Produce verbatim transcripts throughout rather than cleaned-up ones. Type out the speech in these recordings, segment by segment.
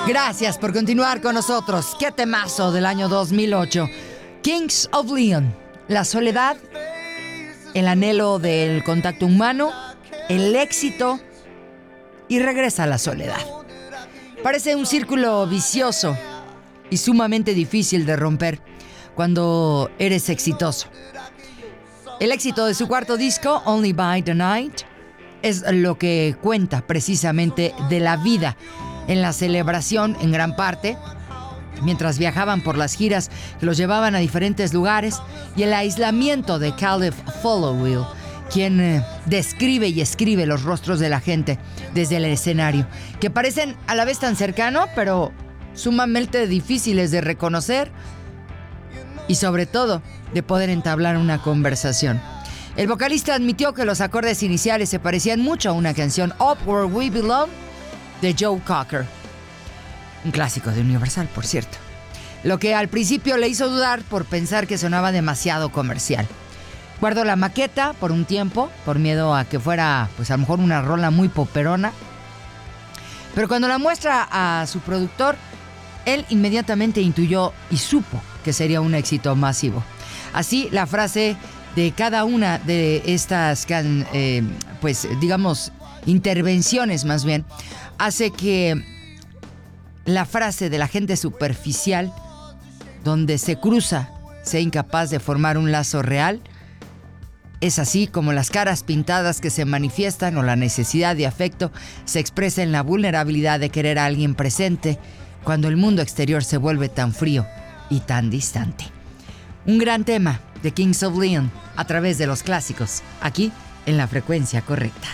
Gracias por continuar con nosotros. Qué temazo del año dos mil ocho. Kings of Leon. La soledad, el anhelo del contacto humano, el éxito y regresa a la soledad. Parece un círculo vicioso y sumamente difícil de romper cuando eres exitoso. El éxito de su cuarto disco, Only by the Night, es lo que cuenta precisamente de la vida en la celebración en gran parte, mientras viajaban por las giras que los llevaban a diferentes lugares, y el aislamiento de Caleb Followill, quien eh, describe y escribe los rostros de la gente desde el escenario, que parecen a la vez tan cercanos, pero sumamente difíciles de reconocer y sobre todo de poder entablar una conversación. El vocalista admitió que los acordes iniciales se parecían mucho a una canción, Up Where We Belong, de Joe Cocker, un clásico de Universal, por cierto, lo que al principio le hizo dudar por pensar que sonaba demasiado comercial. Guardó la maqueta por un tiempo, por miedo a que fuera, pues a lo mejor una rola muy poperona, pero cuando la muestra a su productor, él inmediatamente intuyó y supo que sería un éxito masivo. Así, la frase de cada una de estas, eh, pues digamos, intervenciones más bien, hace que la frase de la gente superficial, donde se cruza, sea incapaz de formar un lazo real. Es así como las caras pintadas que se manifiestan o la necesidad de afecto se expresa en la vulnerabilidad de querer a alguien presente cuando el mundo exterior se vuelve tan frío y tan distante. Un gran tema de Kings of Leon a través de los clásicos, aquí en la frecuencia correcta.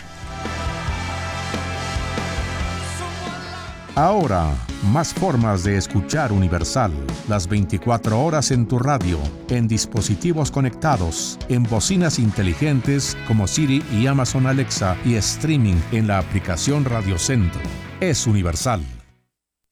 Ahora, más formas de escuchar Universal. Las veinticuatro horas en tu radio, en dispositivos conectados, en bocinas inteligentes como Siri y Amazon Alexa y streaming en la aplicación Radio Centro. Es Universal.